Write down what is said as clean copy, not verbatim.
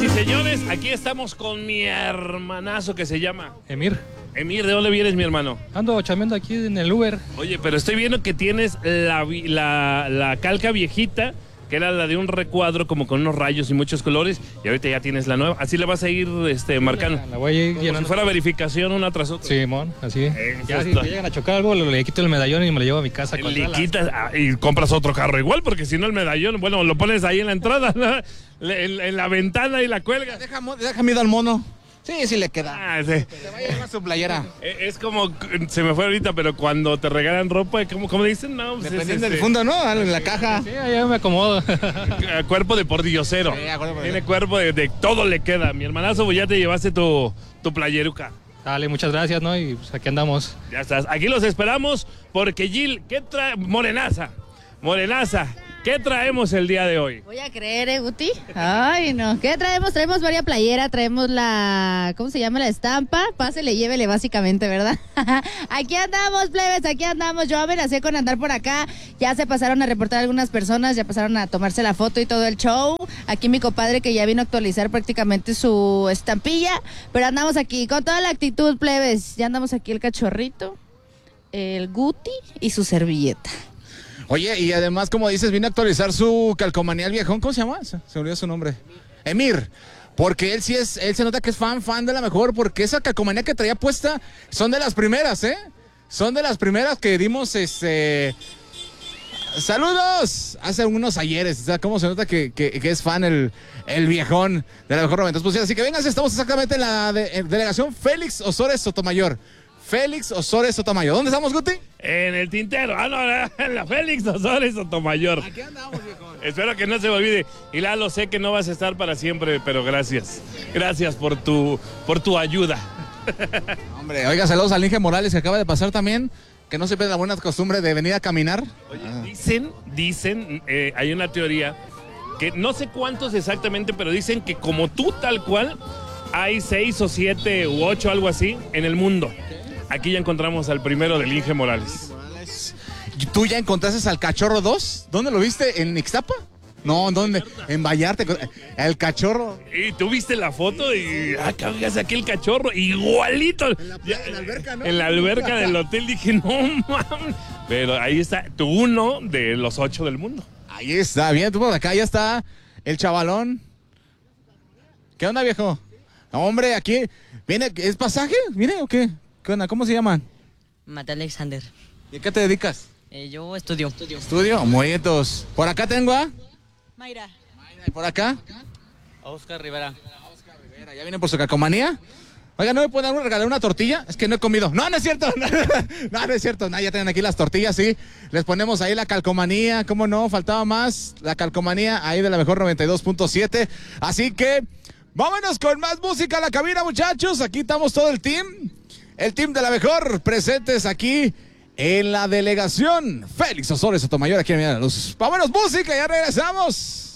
Señoras y señores, aquí estamos con mi hermanazo que se llama Emir. Emir, ¿de dónde vienes, mi hermano? Ando chambeando aquí en el Uber. Oye, pero estoy viendo que tienes la calca viejita, que era la de un recuadro como con unos rayos y muchos colores, y ahorita ya tienes la nueva. Así le vas a ir marcando. La voy a ir Como llenando. si fuera verificación una tras otra. Simón, así. Ya si está. llegan a chocar algo, le quito el medallón y me lo llevo a mi casa. con Le todas las- quitas y compras otro carro igual, porque si no el medallón, bueno, lo pones ahí en la entrada, ¿no? en la ventana y la cuelgas. Déjame ir al mono. Sí, sí le queda. Ah, sí. Se va a llevar su playera. Es como, se me fue ahorita, pero cuando te regalan ropa, ¿cómo dicen? No, pues Dependiendo del fondo, ¿no? En la caja. Sí, allá me acomodo. Cuerpo de pordiosero. Sí, cuerpo de- Tiene cuerpo de todo le queda. Mi hermanazo, pues ya te llevaste tu playeruca. Dale, muchas gracias, ¿no? Y pues aquí andamos. Ya estás. Aquí los esperamos porque Jill, ¿qué trae? Morenaza, ¿qué traemos el día de hoy? Voy a creer, Guti. Ay, no. ¿Qué traemos? Traemos varias playeras, traemos la, ¿cómo se llama? La estampa. Pásele, llévele, básicamente, ¿verdad? Aquí andamos, plebes, aquí andamos. Yo amenacé con andar por acá. Ya se pasaron a reportar algunas personas, ya pasaron a tomarse la foto y todo el show. Aquí mi compadre que ya vino a actualizar prácticamente su estampilla. Pero andamos aquí con toda la actitud, plebes. Ya andamos aquí el cachorrito, el Guti y su servilleta. Oye, y además, como dices, vino a actualizar su calcomanía el viejón. ¿Cómo se llama? Se me olvidó su nombre. Emir. Porque él se nota que es fan de la mejor, porque esa calcomanía que traía puesta son de las primeras, ¿eh? Son de las primeras que dimos, ¡saludos! Hace unos ayeres, o sea, cómo se nota que es fan el viejón de la mejor 92. Así que vengan, estamos exactamente en la delegación Félix Osores Sotomayor. Félix Osores Sotomayor. ¿Dónde estamos, Guti? En el tintero. Ah, no, en la Félix Osores Sotomayor. Aquí andamos, viejón. Espero que no se me olvide. Y Lalo, sé que no vas a estar para siempre, pero gracias. Gracias por tu ayuda. Hombre, oiga, saludos al Inge Morales que acaba de pasar también. Que no se pierde la buena costumbre de venir a caminar. Oye, dicen, hay una teoría que no sé cuántos exactamente, pero dicen que como tú tal cual, hay 6 o 7 u 8, algo así, en el mundo. Aquí ya encontramos al primero del Inge Morales. ¿Tú ya encontraste al Cachorro 2? ¿Dónde lo viste? ¿En Ixtapa? No, ¿dónde? En Vallarta. El Cachorro. Y tú viste la foto y cagas aquí el cachorro, igualito. En la alberca, ¿no? En la alberca del hotel dije, no mames. Pero ahí está, tú uno de los 8 del mundo. Ahí está, bien, tú por acá, ya está el chavalón. ¿Qué onda, viejo? No, hombre, aquí viene, ¿es pasaje? ¿Viene o qué? ¿Qué onda? ¿Cómo se llaman? Mate Alexander. ¿Y a qué te dedicas? Yo estudio. Estudio, muy bien, todos. Por acá tengo a... Mayra. ¿Y por acá? Oscar Rivera. Mira, ¿ya vienen por su calcomanía? Oiga, ¿no me pueden regalar una tortilla? Es que no he comido. No, no es cierto. No, no es cierto. No, ya tienen aquí las tortillas, sí. Les ponemos ahí la calcomanía. ¿Cómo no? Faltaba más. La calcomanía ahí de la mejor 92.7. Así que vámonos con más música a la cabina, muchachos. Aquí estamos todo el team. El team de la mejor. Presentes aquí en la delegación Félix Osores Sotomayor, aquí en Mira la Luz. Vámonos, música, ya regresamos.